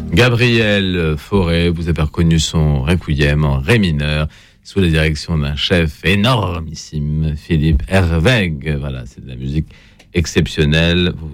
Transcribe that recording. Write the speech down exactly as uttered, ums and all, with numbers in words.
Gabriel Fauré, vous avez reconnu son requiem en ré mineur, sous la direction d'un chef énormissime, Philippe Herwegh. Voilà, c'est de la musique exceptionnelle. Vous